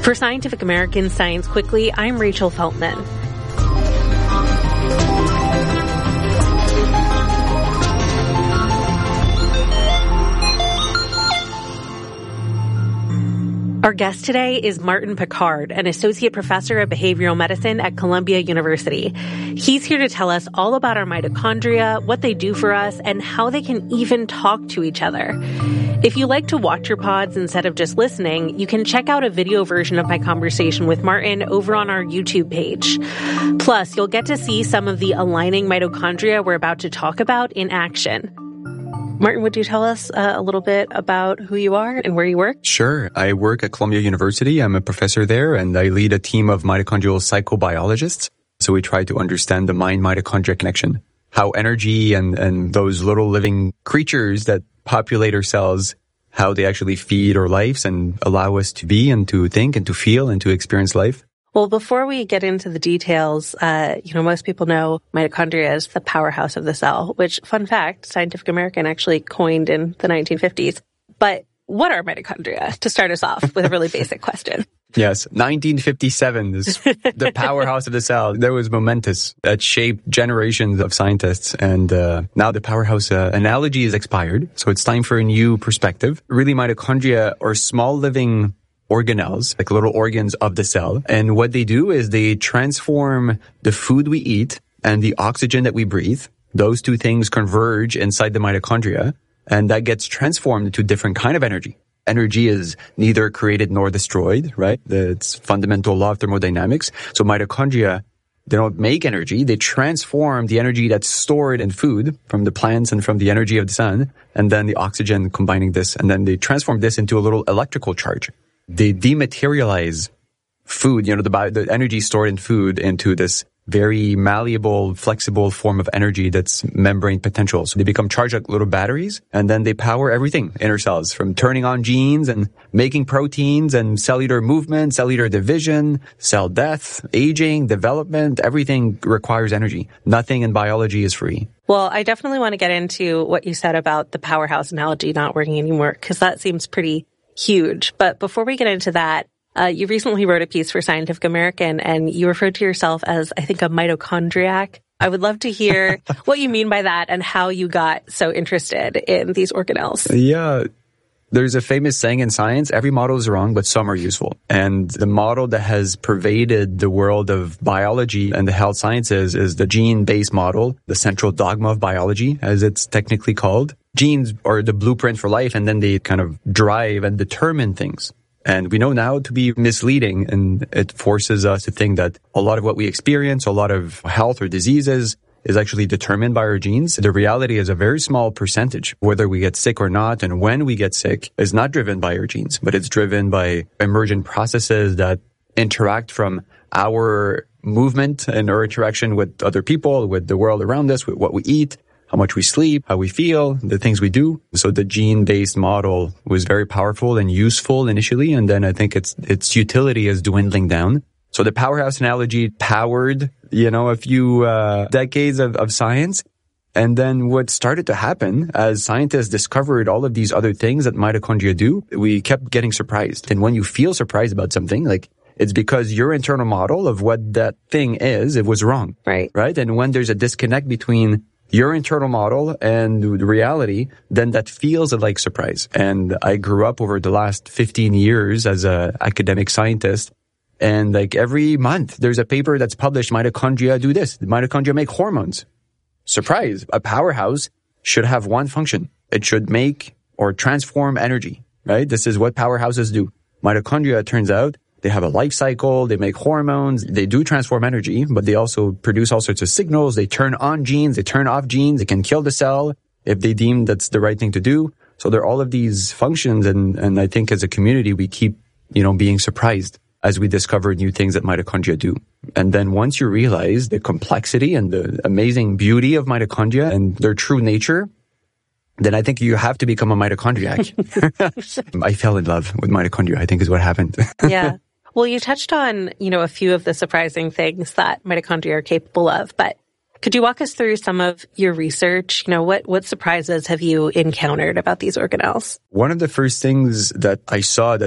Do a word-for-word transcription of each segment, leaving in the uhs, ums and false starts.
For Scientific American Science Quickly, I'm Rachel Feltman. Our guest today is Martin Picard, an associate professor of behavioral medicine at Columbia University. He's here to tell us all about our mitochondria, what they do for us, and how they can even talk to each other. If you like to watch your pods instead of just listening, you can check out a video version of my conversation with Martin over on our YouTube page. Plus, you'll get to see some of the aligning mitochondria we're about to talk about in action. Martin, would you tell us uh, a little bit about who you are and where you work? Sure. I work at Columbia University. I'm a professor there, and I lead a team of mitochondrial psychobiologists. So we try to understand the mind-mitochondria connection, how energy and, and those little living creatures that populate our cells, how they actually feed our lives and allow us to be and to think and to feel and to experience life. Well, before we get into the details, uh, you know, most people know mitochondria is the powerhouse of the cell, which, fun fact, Scientific American actually coined in the nineteen fifties. But what are mitochondria? To start us off with a really basic question. Yes, nineteen fifty-seven is the powerhouse of the cell. That was momentous. That shaped generations of scientists. And uh, now the powerhouse uh, analogy is expired. So it's time for a new perspective. Really, mitochondria are small living organelles, like little organs of the cell. And what they do is they transform the food we eat and the oxygen that we breathe. Those two things converge inside the mitochondria, and that gets transformed into different kind of energy. Energy is neither created nor destroyed, right? It's fundamental law of thermodynamics. So mitochondria, they don't make energy. They transform the energy that's stored in food from the plants and from the energy of the sun, and then the oxygen combining this, and then they transform this into a little electrical charge. They dematerialize food, you know, the, bio, the energy stored in food into this very malleable, flexible form of energy that's membrane potential. So they become charged like little batteries, and then they power everything in our cells, from turning on genes and making proteins and cellular movement, cellular division, cell death, aging, development. Everything requires energy. Nothing in biology is free. Well, I definitely want to get into what you said about the powerhouse analogy not working anymore, because that seems pretty huge. But before we get into that, uh, you recently wrote a piece for Scientific American, and you referred to yourself as, I think, a mitochondriac. I would love to hear what you mean by that and how you got so interested in these organelles. Yeah. There's a famous saying in science, every model is wrong, but some are useful. And the model that has pervaded the world of biology and the health sciences is the gene-based model, the central dogma of biology, as it's technically called. Genes are the blueprint for life, and then they kind of drive and determine things. And we know now to be misleading, and it forces us to think that a lot of what we experience, a lot of health or diseases, is actually determined by our genes. The reality is a very small percentage. Whether we get sick or not and when we get sick is not driven by our genes, but it's driven by emergent processes that interact from our movement and our interaction with other people, with the world around us, with what we eat, how much we sleep, how we feel, the things we do. So the gene-based model was very powerful and useful initially, and then I think its its utility is dwindling down. So the powerhouse analogy powered, you know, a few uh, decades of, of science. And then what started to happen as scientists discovered all of these other things that mitochondria do, we kept getting surprised. And when you feel surprised about something, like, it's because your internal model of what that thing is, it was wrong. Right. Right? And when there's a disconnect between your internal model and the reality, then that feels like surprise. And I grew up over the last fifteen years as an academic scientist. And like every month, there's a paper that's published, mitochondria do this. Mitochondria make hormones. Surprise. A powerhouse should have one function. It should make or transform energy, right? This is what powerhouses do. Mitochondria, it turns out, they have a life cycle. They make hormones. They do transform energy, but they also produce all sorts of signals. They turn on genes. They turn off genes. They can kill the cell if they deem that's the right thing to do. So there are all of these functions. And, and I think as a community, we keep, you know, being surprised as we discover new things that mitochondria do. And then once you realize the complexity and the amazing beauty of mitochondria and their true nature, then I think you have to become a mitochondriac. I fell in love with mitochondria, I think is what happened. Yeah. Well, you touched on, you know, a few of the surprising things that mitochondria are capable of, but could you walk us through some of your research? You know, what, what surprises have you encountered about these organelles? One of the first things that I saw that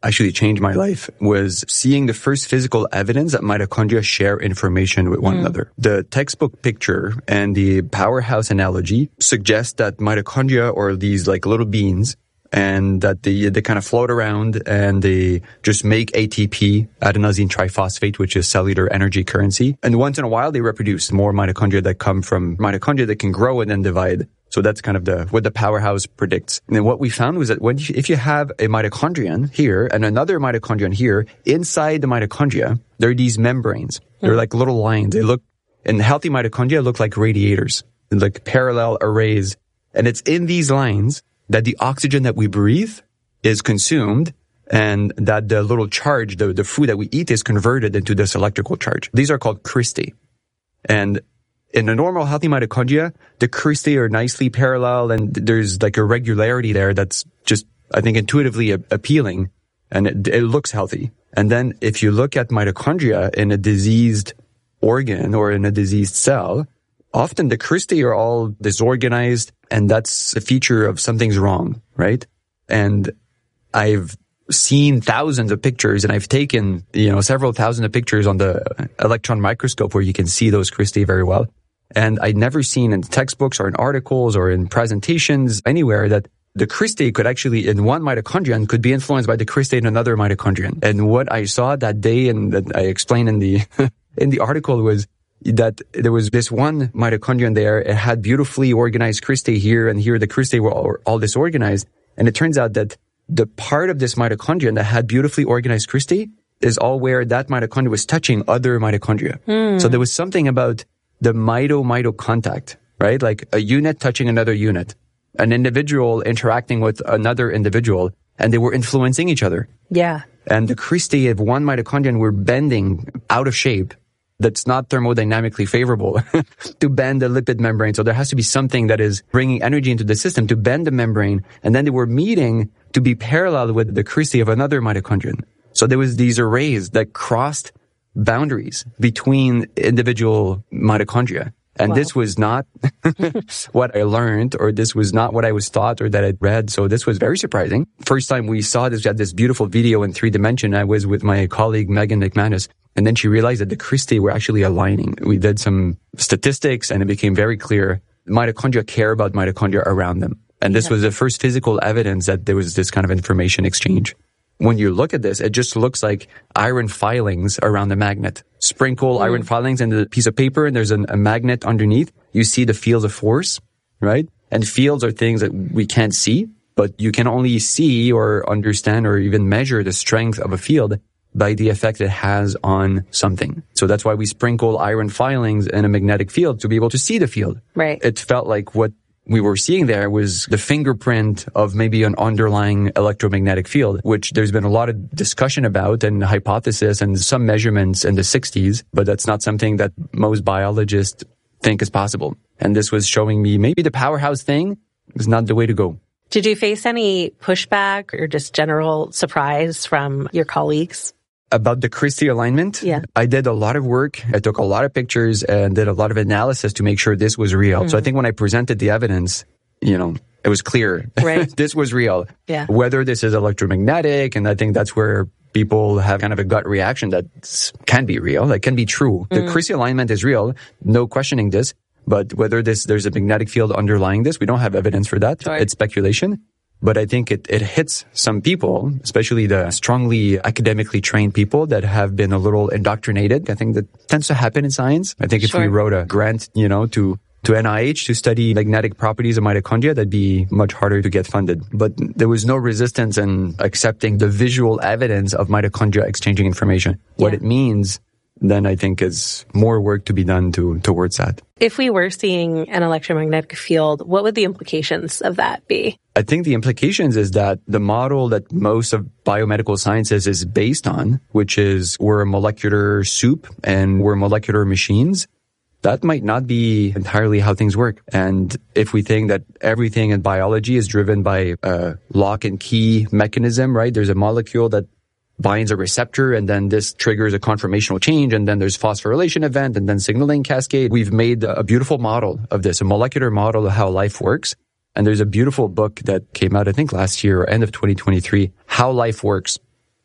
actually changed my life was seeing the first physical evidence that mitochondria share information with one mm. another. The textbook picture and the powerhouse analogy suggest that mitochondria are these like little beans, and that they, they kind of float around and they just make A T P, adenosine triphosphate, which is cellular energy currency. And once in a while, they reproduce more mitochondria that come from mitochondria that can grow and then divide. So that's kind of the what the powerhouse predicts. And then what we found was that when you, if you have a mitochondrion here and another mitochondrion here, inside the mitochondria, there are these membranes. They're mm. like little lines. They look, in healthy mitochondria, look like radiators, like parallel arrays. And it's in these lines that the oxygen that we breathe is consumed and that the little charge, the, the food that we eat is converted into this electrical charge. These are called cristae. And in a normal healthy mitochondria, the cristae are nicely parallel and there's like a regularity there that's just, I think, intuitively a- appealing and it, it looks healthy. And then if you look at mitochondria in a diseased organ or in a diseased cell, often the cristae are all disorganized, and that's a feature of something's wrong, right? And I've seen thousands of pictures, and I've taken, you know, several thousand of pictures on the electron microscope where you can see those cristae very well. And I'd never seen in textbooks or in articles or in presentations anywhere that the cristae could actually, in one mitochondrion, could be influenced by the cristae in another mitochondrion. And what I saw that day, and that I explained in the in the article, was that there was this one mitochondrion there. It had beautifully organized cristae here, and here the cristae were all, all disorganized. And it turns out that the part of this mitochondrion that had beautifully organized cristae is all where that mitochondria was touching other mitochondria. Mm. So there was something about the mito-mito contact, right? Like a unit touching another unit, an individual interacting with another individual, and they were influencing each other. Yeah. And the cristae of one mitochondrion were bending out of shape. That's not thermodynamically favorable to bend the lipid membrane. So there has to be something that is bringing energy into the system to bend the membrane. And then they were meeting to be parallel with the cristae of another mitochondrion. So there was these arrays that crossed boundaries between individual mitochondria. And wow. This was not what I learned, or this was not what I was taught or that I'd read. So this was very surprising. First time we saw this, we had this beautiful video in three dimension. I was with my colleague, Megan McManus. And then she realized that the cristae were actually aligning. We did some statistics and it became very clear mitochondria care about mitochondria around them. And this yeah. was the first physical evidence that there was this kind of information exchange. When you look at this, it just looks like iron filings around the magnet. Sprinkle mm. iron filings in the piece of paper and there's an, a magnet underneath. You see the fields of force, right? And fields are things that we can't see, but you can only see or understand or even measure the strength of a field by the effect it has on something. So that's why we sprinkle iron filings in a magnetic field to be able to see the field. Right. It felt like what we were seeing there was the fingerprint of maybe an underlying electromagnetic field, which there's been a lot of discussion about and hypothesis and some measurements in the sixties, but that's not something that most biologists think is possible. And this was showing me maybe the powerhouse thing is not the way to go. Did you face any pushback or just general surprise from your colleagues? About the cristae alignment, yeah. I did a lot of work. I took a lot of pictures and did a lot of analysis to make sure this was real. Mm-hmm. So I think when I presented the evidence, you know, it was clear. Right. This was real. Yeah. Whether this is electromagnetic, and I think that's where people have kind of a gut reaction that can be real, that can be true. Mm-hmm. The cristae alignment is real, no questioning this. But whether this there's a magnetic field underlying this, we don't have evidence for that. Right. It's speculation. But I think it, it hits some people, especially the strongly academically trained people that have been a little indoctrinated. I think that tends to happen in science. I think if sure. we wrote a grant, you know, to, to N I H to study magnetic properties of mitochondria, that'd be much harder to get funded. But there was no resistance in accepting the visual evidence of mitochondria exchanging information. Yeah. What it means, then I think is more work to be done to towards that. If we were seeing an electromagnetic field, what would the implications of that be? I think the implications is that the model that most of biomedical sciences is based on, which is we're a molecular soup and we're molecular machines, that might not be entirely how things work. And if we think that everything in biology is driven by a lock and key mechanism, right? There's a molecule that binds a receptor, and then this triggers a conformational change, and then there's phosphorylation event, and then signaling cascade. We've made a beautiful model of this, a molecular model of how life works. And there's a beautiful book that came out, I think last year or end of twenty twenty-three, How Life Works.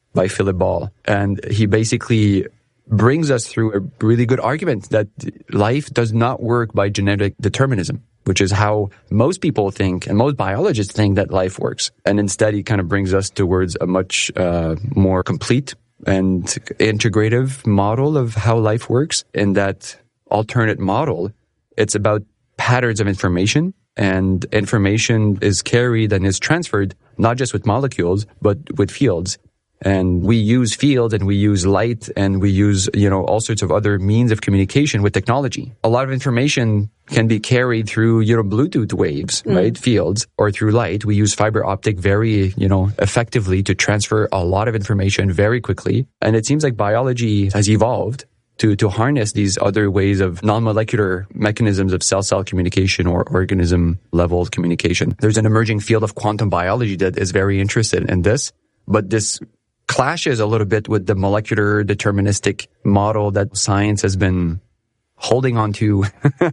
by Philip Ball. And he basically brings us through a really good argument that life does not work by genetic determinism, which is how most people think and most biologists think that life works. And instead, he kind of brings us towards a much uh, more complete and integrative model of how life works. In that alternate model, it's about patterns of information, and information is carried and is transferred not just with molecules, but with fields. And we use fields and we use light and we use, you know, all sorts of other means of communication with technology. A lot of information can be carried through, you know, Bluetooth waves, mm. right? Fields, or through light. We use fiber optic very, you know, effectively to transfer a lot of information very quickly. And it seems like biology has evolved to, to harness these other ways of non-molecular mechanisms of cell-cell communication or organism-level communication. There's an emerging field of quantum biology that is very interested in this, but this clashes a little bit with the molecular deterministic model that science has been holding on to,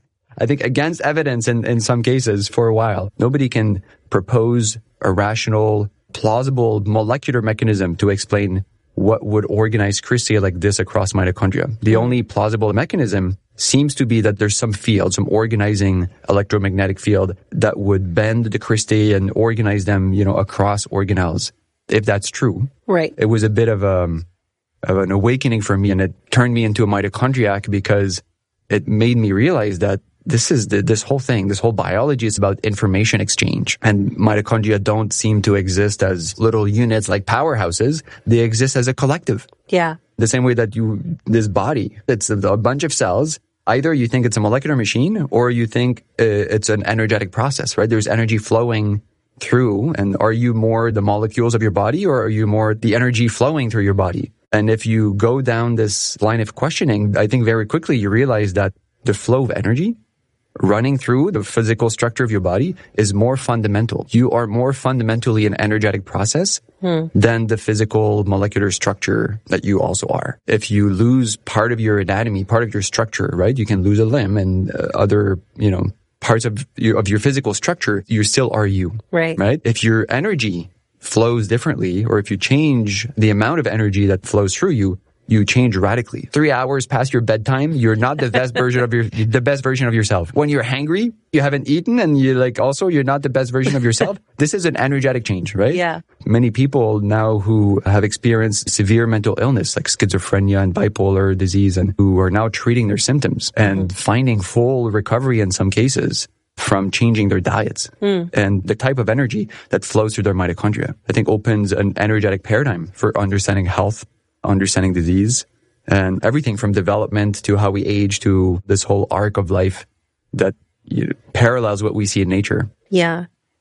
I think, against evidence in, in some cases for a while. Nobody can propose a rational, plausible molecular mechanism to explain what would organize cristae like this across mitochondria. The only plausible mechanism seems to be that there's some field, some organizing electromagnetic field that would bend the cristae and organize them, you know, across organelles. If that's true. Right. It was a bit of a, of an awakening for me, and it turned me into a mitochondriac because it made me realize that this is the, this whole thing, this whole biology is about information exchange. And mitochondria don't seem to exist as little units like powerhouses. They exist as a collective. Yeah. The same way that you, this body, it's a, a bunch of cells. Either you think it's a molecular machine or you think uh, it's an energetic process, right? There's energy flowing through, and are you more the molecules of your body or are you more the energy flowing through your body? And if you go down this line of questioning, I think very quickly you realize that the flow of energy running through the physical structure of your body is more fundamental. You are more fundamentally an energetic process hmm. than the physical molecular structure that you also are. If you lose part of your anatomy, part of your structure, right, you can lose a limb and uh, other, you know, parts of your, of your physical structure, you still are you. Right. Right? If your energy flows differently, or if you change the amount of energy that flows through you, you change radically. Three hours past your bedtime, you're not the best version of your, the best version of yourself. When you're hangry, you haven't eaten, and you like also, you're not the best version of yourself. This is an energetic change, right? Yeah. Many people now who have experienced severe mental illness, like schizophrenia and bipolar disease, and who are now treating their symptoms and mm-hmm. finding full recovery in some cases from changing their diets mm. and the type of energy that flows through their mitochondria, I think opens an energetic paradigm for understanding health, understanding disease, and everything from development to how we age to this whole arc of life that you know, parallels what we see in nature. Yeah.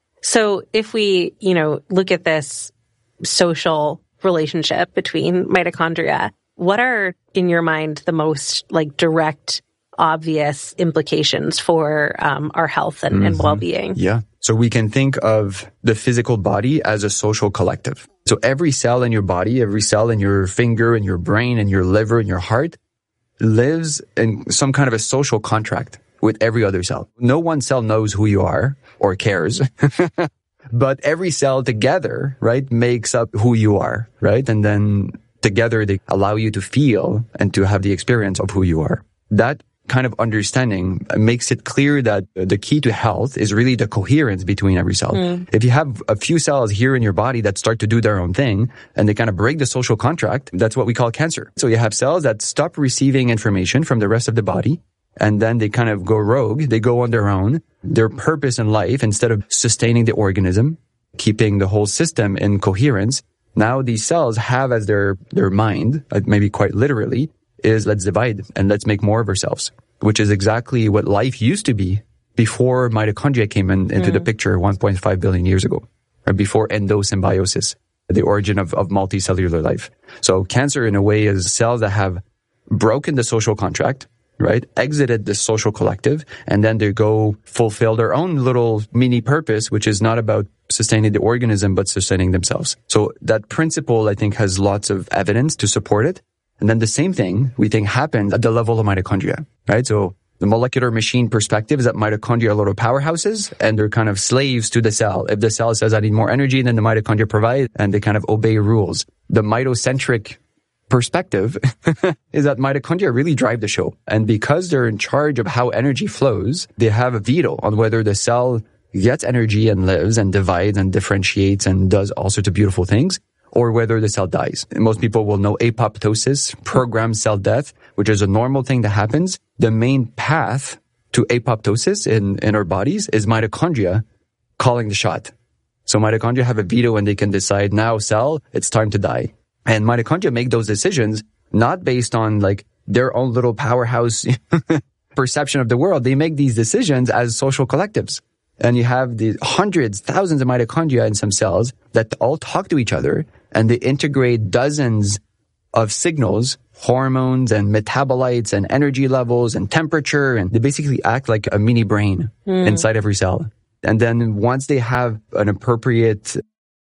So if we, you know, look at this social relationship between mitochondria, what are, in your mind, the most like direct, obvious implications for um, our health and, mm-hmm. and well-being? Yeah. So we can think of the physical body as a social collective. So every cell in your body, every cell in your finger and your brain and your liver and your heart lives in some kind of a social contract with every other cell. No one cell knows who you are or cares, but every cell together, right, makes up who you are, right? And then together they allow you to feel and to have the experience of who you are. That kind of understanding makes it clear that the key to health is really the coherence between every cell. Mm. If you have a few cells here in your body that start to do their own thing and they kind of break the social contract, that's what we call cancer. So you have cells that stop receiving information from the rest of the body, and then they kind of go rogue. They go on their own. Their purpose in life, instead of sustaining the organism, keeping the whole system in coherence, now these cells have as their, their mind, maybe quite literally, is let's divide and let's make more of ourselves, which is exactly what life used to be before mitochondria came in, into mm. the picture one point five billion years ago, or before endosymbiosis, the origin of, of multicellular life. So cancer, in a way, is cells that have broken the social contract, right? Exited the social collective, and then they go fulfill their own little mini purpose, which is not about sustaining the organism, but sustaining themselves. So that principle, I think, has lots of evidence to support it. And then the same thing we think happens at the level of mitochondria, right? So the molecular machine perspective is that mitochondria are little powerhouses and they're kind of slaves to the cell. If the cell says I need more energy, then the mitochondria provide and they kind of obey rules. the mitocentric perspective is that mitochondria really drive the show. And because they're in charge of how energy flows, they have a veto on whether the cell gets energy and lives and divides and differentiates and does all sorts of beautiful things, or whether the cell dies. And most people will know apoptosis, programmed cell death, which is a normal thing that happens. The main path to apoptosis in, in our bodies is mitochondria calling the shot. So mitochondria have a veto and they can decide, now cell, it's time to die. And mitochondria make those decisions not based on like their own little powerhouse perception of the world. They make these decisions as social collectives. And you have the hundreds, thousands of mitochondria in some cells that all talk to each other, and they integrate dozens of signals, hormones and metabolites and energy levels and temperature, and they basically act like a mini brain mm. inside every cell. And then once they have an appropriate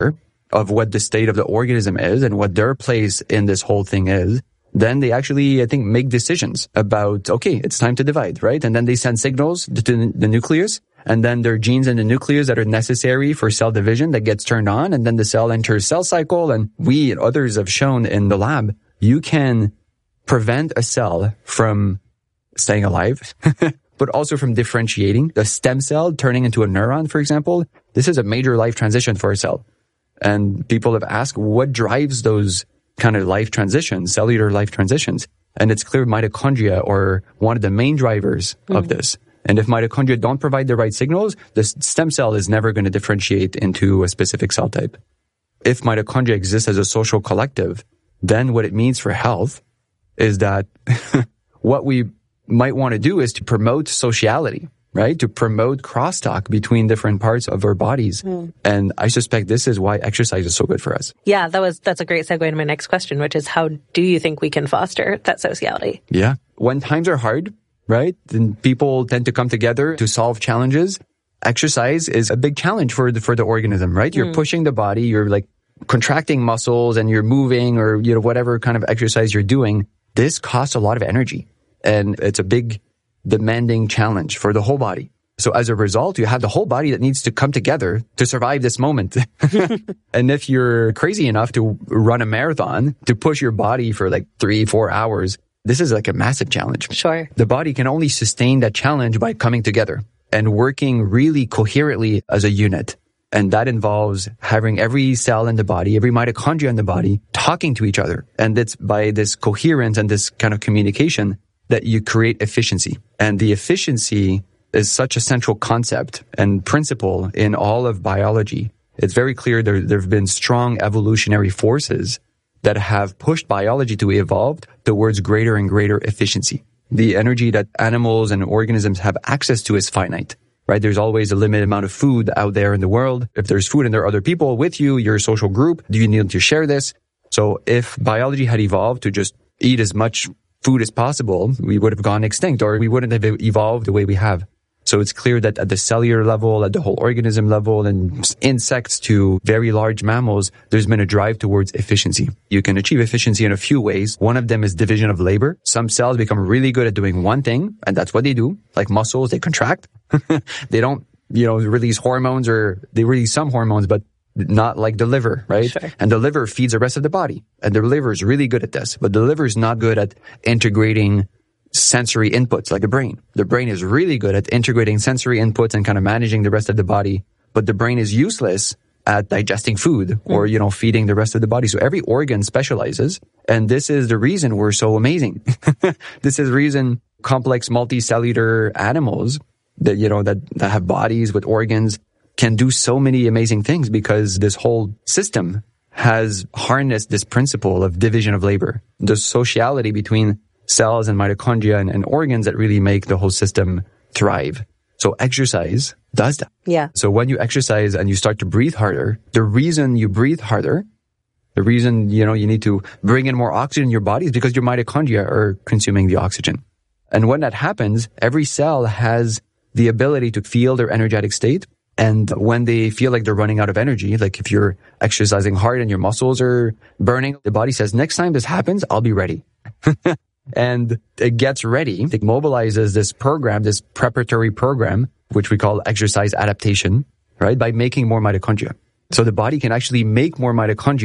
of what the state of the organism is and what their place in this whole thing is, then they actually, I think, make decisions about, okay, it's time to divide, right? And then they send signals to the nucleus, and then there are genes in the nucleus that are necessary for cell division that gets turned on, and then the cell enters cell cycle. And we and others have shown in the lab, you can prevent a cell from staying alive, but also from differentiating. The stem cell turning into a neuron, for example, this is a major life transition for a cell. And people have asked, what drives those kind of life transitions, cellular life transitions? And it's clear mitochondria are one of the main drivers mm-hmm. of this. And if mitochondria don't provide the right signals, the stem cell is never going to differentiate into a specific cell type. If mitochondria exists as a social collective, then what it means for health is that what we might want to do is to promote sociality, right? To promote crosstalk between different parts of our bodies. Mm. And I suspect this is why exercise is so good for us. Yeah, that was that's a great segue into my next question, which is how do you think we can foster that sociality? Yeah. When times are hard, right? Then people tend to come together to solve challenges. Exercise is a big challenge for the, for the organism, right? You're mm. pushing the body, you're like contracting muscles and you're moving, or, you know, whatever kind of exercise you're doing. This costs a lot of energy, and it's a big demanding challenge for the whole body. So as a result, you have the whole body that needs to come together to survive this moment. And if you're crazy enough to run a marathon, to push your body for like three, four hours, this is like a massive challenge. Sure. The body can only sustain that challenge by coming together and working really coherently as a unit. And that involves having every cell in the body, every mitochondria in the body, talking to each other. And it's by this coherence and this kind of communication that you create efficiency. And the efficiency is such a central concept and principle in all of biology. It's very clear there, there have been strong evolutionary forces that have pushed biology to evolve towards greater and greater efficiency. The energy that animals and organisms have access to is finite, right? There's always a limited amount of food out there in the world. If there's food and there are other people with you, you're a social group, do you need to share this? So if biology had evolved to just eat as much food as possible, we would have gone extinct, or we wouldn't have evolved the way we have. So it's clear that at the cellular level, at the whole organism level, and insects to very large mammals, there's been a drive towards efficiency. You can achieve efficiency in a few ways. One of them is division of labor. Some cells become really good at doing one thing, and that's what they do. Like muscles, they contract. They don't, you know, release hormones, or they release some hormones, but not like the liver, right? Sure. And the liver feeds the rest of the body. And the liver is really good at this, but the liver is not good at integrating sensory inputs like a brain. The brain is really good at integrating sensory inputs and kind of managing the rest of the body, but the brain is useless at digesting food or, you know, feeding the rest of the body. So every organ specializes, and this is the reason we're so amazing. This is the reason complex multicellular animals that, you know, that, that have bodies with organs can do so many amazing things, because this whole system has harnessed this principle of division of labor, the sociality between cells and mitochondria and, and organs that really make the whole system thrive. So exercise does that. Yeah. So when you exercise and you start to breathe harder, the reason you breathe harder, the reason, you know, you need to bring in more oxygen in your body is because your mitochondria are consuming the oxygen. And when that happens, every cell has the ability to feel their energetic state. And when they feel like they're running out of energy, like if you're exercising hard and your muscles are burning, the body says, next time this happens, I'll be ready. And it gets ready. It mobilizes this program, this preparatory program, which we call exercise adaptation, right? By making more mitochondria. So the body can actually make more mitochondria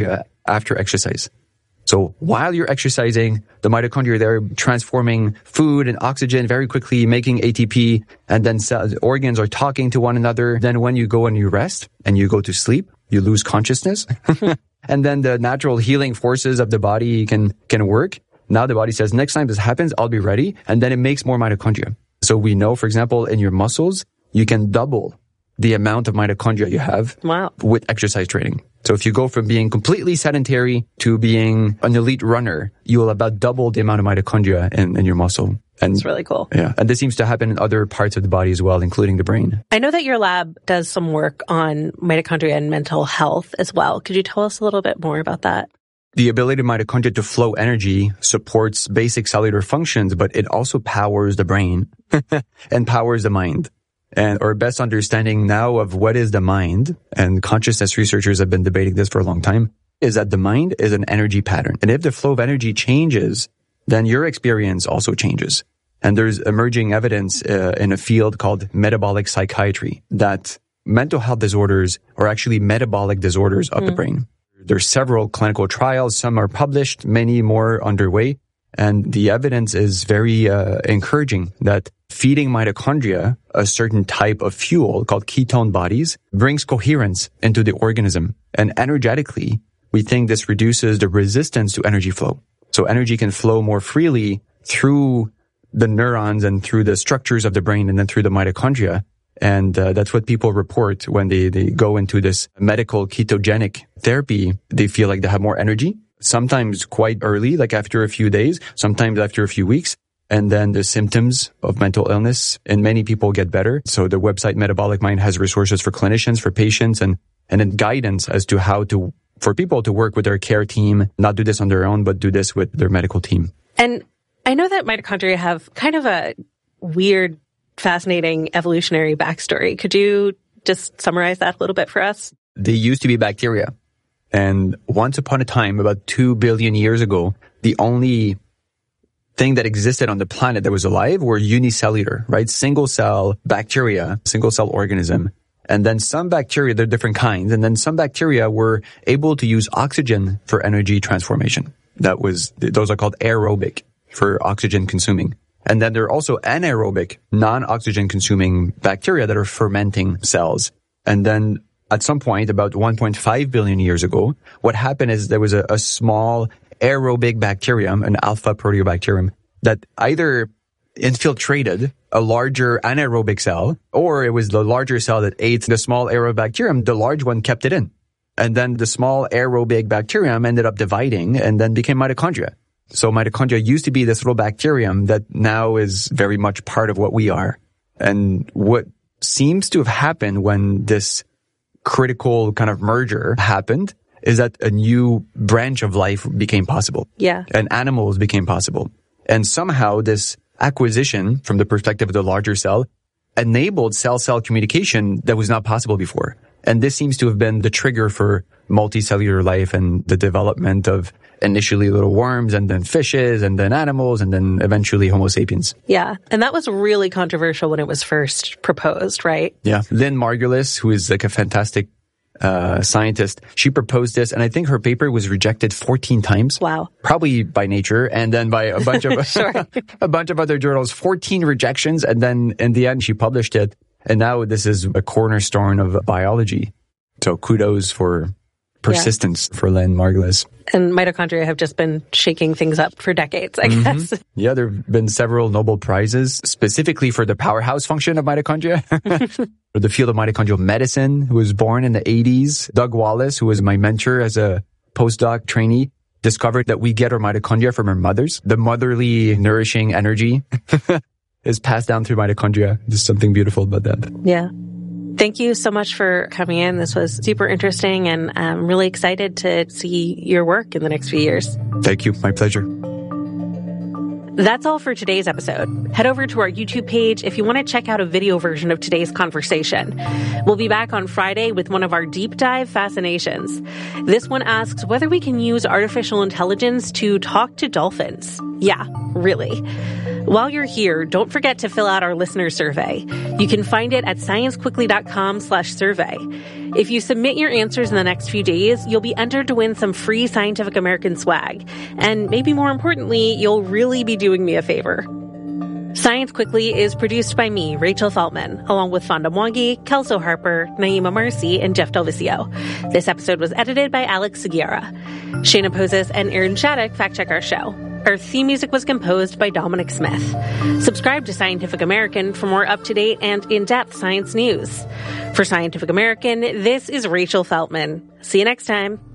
after exercise. So while you're exercising, the mitochondria, they're transforming food and oxygen very quickly, making A T P, and then cells, organs are talking to one another. Then when you go and you rest and you go to sleep, you lose consciousness. And then the natural healing forces of the body can, can work. Now the body says, next time this happens, I'll be ready. And then it makes more mitochondria. So we know, for example, in your muscles, you can double the amount of mitochondria you have wow. with exercise training. So if you go from being completely sedentary to being an elite runner, you will about double the amount of mitochondria in, in your muscle. And it's really cool. Yeah. And this seems to happen in other parts of the body as well, including the brain. I know that your lab does some work on mitochondria and mental health as well. Could you tell us a little bit more about that? The ability of mitochondria to flow energy supports basic cellular functions, but it also powers the brain and powers the mind. And our best understanding now of what is the mind, and consciousness researchers have been debating this for a long time, is that the mind is an energy pattern. And if the flow of energy changes, then your experience also changes. And there's emerging evidence uh, in a field called metabolic psychiatry that mental health disorders are actually metabolic disorders of mm. the brain. There's several clinical trials. Some are published, many more underway. And the evidence is very uh, encouraging that feeding mitochondria a certain type of fuel called ketone bodies brings coherence into the organism. And energetically, we think this reduces the resistance to energy flow. So energy can flow more freely through the neurons and through the structures of the brain and then through the mitochondria. And uh, that's what people report when they, they go into this medical ketogenic therapy. They feel like they have more energy. Sometimes quite early, like after a few days, sometimes after a few weeks. And then the symptoms of mental illness in many people get better. So the website Metabolic Mind has resources for clinicians, for patients, and, and then guidance as to how to, for people to work with their care team, not do this on their own, but do this with their medical team. And I know that mitochondria have kind of a weird, fascinating evolutionary backstory. Could you just summarize that a little bit for us? They used to be bacteria. And once upon a time, about two billion years ago, the only thing that existed on the planet that was alive were unicellular, right? Single cell bacteria, single cell organism. And then some bacteria, they're different kinds. And then some bacteria were able to use oxygen for energy transformation. That was, those are called aerobic for oxygen consuming. And then there are also anaerobic, non-oxygen consuming bacteria that are fermenting cells. And then at some point, about one point five billion years ago, what happened is there was a, a small aerobic bacterium, an alpha proteobacterium, that either infiltrated a larger anaerobic cell, or it was the larger cell that ate the small aerobic bacterium. The large one kept it in. And then the small aerobic bacterium ended up dividing and then became mitochondria. So mitochondria used to be this little bacterium that now is very much part of what we are. And what seems to have happened when this critical kind of merger happened is that a new branch of life became possible. Yeah. And animals became possible. And somehow this acquisition from the perspective of the larger cell enabled cell-cell communication that was not possible before. And this seems to have been the trigger for multicellular life and the development of initially little worms and then fishes and then animals and then eventually Homo sapiens. Yeah. And that was really controversial when it was first proposed, right? Yeah. Lynn Margulis, who is like a fantastic uh scientist, she proposed this, and I think her paper was rejected fourteen times. Wow. Probably by Nature and then by a bunch of sure. a bunch of other journals, fourteen rejections, and then in the end she published it. And now this is a cornerstone of biology. So kudos for persistence yeah. for Lynn Margulis. And mitochondria have just been shaking things up for decades, I mm-hmm. guess. Yeah, there have been several Nobel Prizes specifically for the powerhouse function of mitochondria. For the field of mitochondrial medicine, who was born in the eighties. Doug Wallace, who was my mentor as a postdoc trainee, discovered that we get our mitochondria from our mothers. The motherly, nourishing energy is passed down through mitochondria. There's something beautiful about that. Yeah. Thank you so much for coming in. This was super interesting, and I'm really excited to see your work in the next few years. Thank you. My pleasure. That's all for today's episode. Head over to our YouTube page if you want to check out a video version of today's conversation. We'll be back on Friday with one of our deep dive fascinations. This one asks whether we can use artificial intelligence to talk to dolphins. Yeah, really. While you're here, don't forget to fill out our listener survey. You can find it at sciencequickly.com slash survey. If you submit your answers in the next few days, you'll be entered to win some free Scientific American swag. And maybe more importantly, you'll really be doing me a favor. Science Quickly is produced by me, Rachel Feltman, along with Fonda Mwangi, Kelso Harper, Naima Marcy, and Jeff Delvicio. This episode was edited by Alex Seguiera. Shayna Poses and Aaron Shattuck fact-check our show. Our theme music was composed by Dominic Smith. Subscribe to Scientific American for more up-to-date and in-depth science news. For Scientific American, this is Rachel Feltman. See you next time.